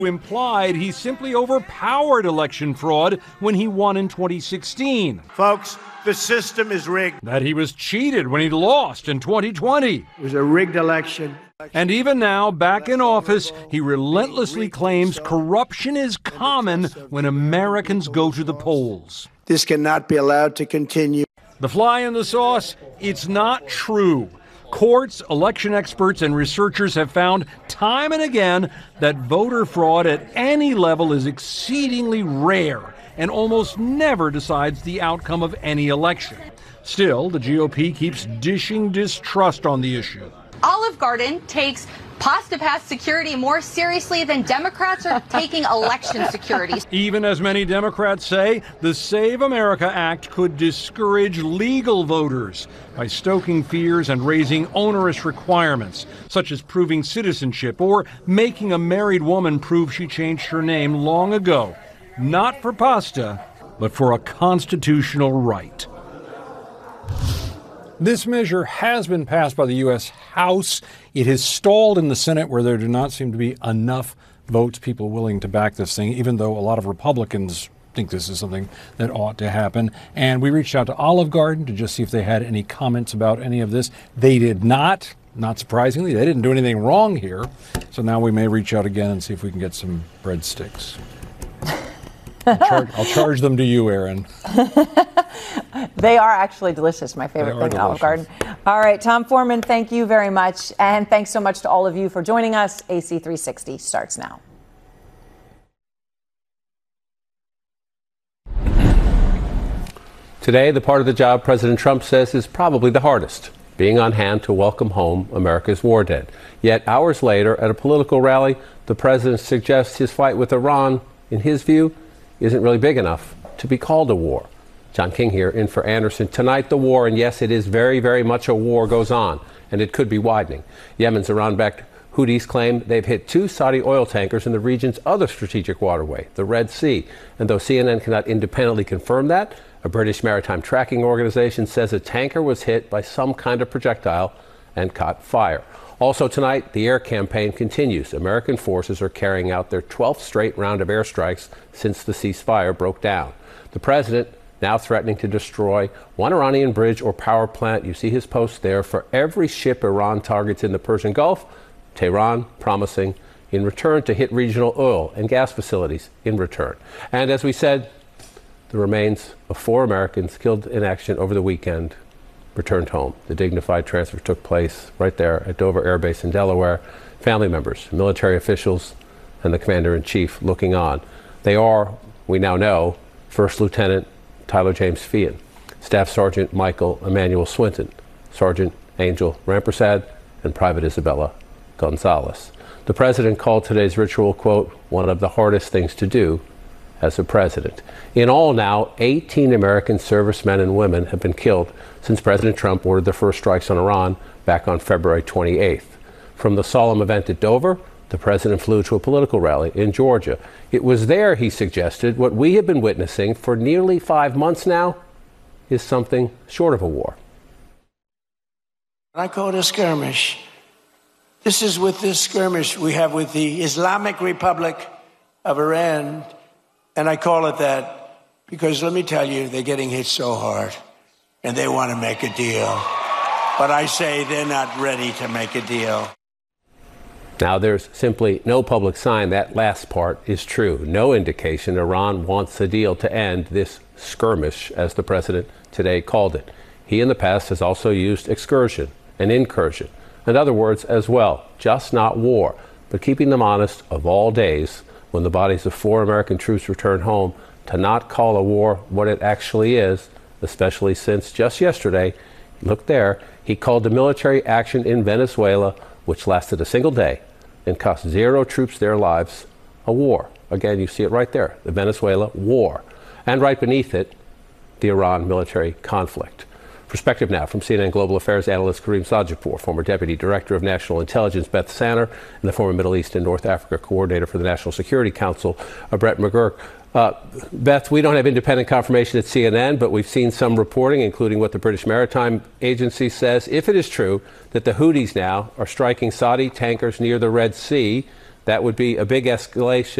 implied he simply overpowered election fraud when he won in 2016. Folks, the system is rigged. That he was cheated when he lost in 2020. It was a rigged election. And even now, back in office, he relentlessly claims corruption is common when Americans go to the polls. This cannot be allowed to continue. The fly in the sauce? It's not true. Courts, election experts, and researchers have found time and again that voter fraud at any level is exceedingly rare and almost never decides the outcome of any election. Still, the GOP keeps dishing distrust on the issue. Olive Garden takes pasta pass security more seriously than Democrats are taking election security. Even as many Democrats say, the Save America Act could discourage legal voters by stoking fears and raising onerous requirements, such as proving citizenship or making a married woman prove she changed her name long ago, not for pasta, but for a constitutional right. This measure has been passed by the U.S. House. It has stalled in the Senate, where there do not seem to be enough votes, people willing to back this thing, even though a lot of Republicans think this is something that ought to happen. And we reached out to Olive Garden to just see if they had any comments about any of this. They did not. Not surprisingly, they didn't do anything wrong here. So now we may reach out again and see if we can get some breadsticks. I'll charge them to you, Aaron. They are actually delicious. My favorite thing at Olive Garden. All right, Tom Foreman, thank you very much. And thanks so much to all of you for joining us. AC 360 starts now. Today, the part of the job President Trump says is probably the hardest, being on hand to welcome home America's war dead. Yet hours later, at a political rally, the president suggests his fight with Iran, in his view, isn't really big enough to be called a war. John King here, in for Anderson. Tonight, the war, and yes, it is very, very much a war, goes on, and it could be widening. Yemen's Iran-backed Houthis claim they've hit 2 Saudi oil tankers in the region's other strategic waterway, the Red Sea. And though CNN cannot independently confirm that, a British maritime tracking organization says a tanker was hit by some kind of projectile and caught fire. Also tonight, the air campaign continues. American forces are carrying out their 12th straight round of airstrikes since the ceasefire broke down. The president now threatening to destroy one Iranian bridge or power plant. You see his post there. For every ship Iran targets in the Persian Gulf, Tehran promising in return to hit regional oil and gas facilities in return. And as we said, the remains of 4 Americans killed in action over the weekend returned home. The dignified transfer took place right there at Dover Air Base in Delaware. Family members, military officials, and the commander-in-chief looking on. They are, we now know, First Lieutenant Tyler James Feehan, Staff Sergeant Michael Emmanuel Swinton, Sergeant Angel Rampersad, and Private Isabella Gonzalez. The president called today's ritual, quote, one of the hardest things to do as a president. In all now, 18 American servicemen and women have been killed since President Trump ordered the first strikes on Iran back on February 28th. From the solemn event at Dover, the president flew to a political rally in Georgia. It was there, he suggested, what we have been witnessing for nearly 5 months now is something short of a war. I call it a skirmish. This is with this skirmish we have with the Islamic Republic of Iran. And I call it that because, let me tell you, they're getting hit so hard and they want to make a deal. But I say they're not ready to make a deal. Now, there's simply no public sign that last part is true. No indication Iran wants a deal to end this skirmish, as the president today called it. He in the past has also used excursion and incursion, in other words as well, just not war, but keeping them honest of all days when the bodies of 4 American troops return home, to not call a war what it actually is, especially since just yesterday, look there, he called the military action in Venezuela, which lasted a single day and cost 0 troops their lives, a war. Again, you see it right there, the Venezuela war. And right beneath it, the Iran military conflict. Perspective now from CNN Global Affairs analyst Kareem Sadjapur, former Deputy Director of National Intelligence Beth Sanner, and the former Middle East and North Africa Coordinator for the National Security Council, Brett McGurk. Beth, we don't have independent confirmation at CNN, but we've seen some reporting, including what the British Maritime Agency says. If it is true that the Houthis now are striking Saudi tankers near the Red Sea, That would be a big escalation.